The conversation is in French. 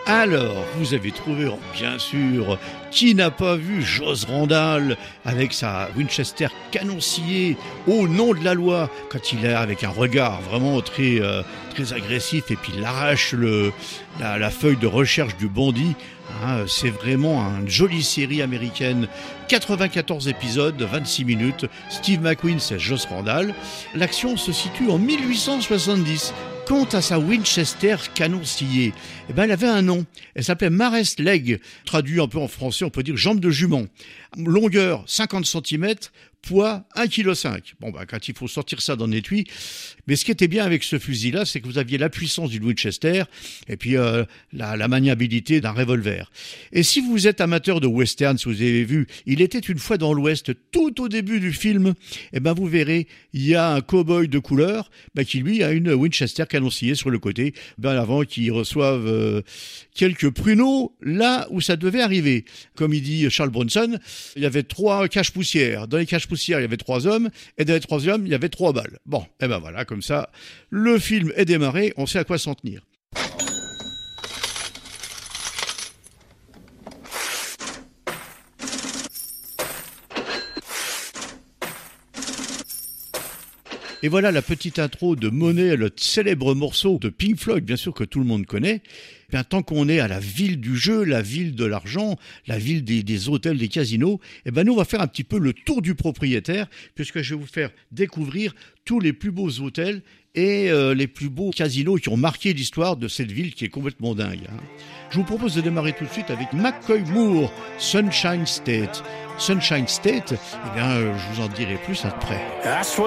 Alors, vous avez trouvé, bien sûr, qui n'a pas vu Jos Randall avec sa Winchester canon scié au nom de la loi, quand il est avec un regard vraiment très agressif et puis il arrache la feuille de recherche du bandit. C'est vraiment une jolie série américaine, 94 épisodes, 26 minutes. Steve McQueen, c'est Jos Randall. L'action se situe en 1870. Quant à sa Winchester canon scié, elle avait un nom. Elle s'appelait Marest Leg. Traduit un peu en français, on peut dire jambe de jument. Longueur 50 cm, poids 1,5 kg. Quand il faut sortir ça dans l'étui. Mais ce qui était bien avec ce fusil-là, c'est que vous aviez la puissance d'une Winchester et puis la maniabilité d'un revolver. Et si vous êtes amateur de western, si vous avez vu, il était une fois dans l'Ouest, tout au début du film, vous verrez, il y a un cow-boy de couleur qui lui a une Winchester canon scié sur le côté, avant qu'il reçoive quelques pruneaux là où ça devait arriver. Comme il dit Charles Bronson, il y avait 3 caches-poussières. Dans les caches-poussières, il y avait 3 hommes, et dans les 3 hommes, il y avait 3 balles. Voilà, comme ça, le film est démarré, on sait à quoi s'en tenir. Et voilà la petite intro de Money, le célèbre morceau de Pink Floyd, bien sûr que tout le monde connaît. Tant qu'on est à la ville du jeu, la ville de l'argent, la ville des hôtels, des casinos, nous on va faire un petit peu le tour du propriétaire, puisque je vais vous faire découvrir tous les plus beaux hôtels et les plus beaux casinos qui ont marqué l'histoire de cette ville qui est complètement dingue. Je vous propose de démarrer tout de suite avec McCoy Moore, Sunshine State. Sunshine State, je vous en dirai plus après.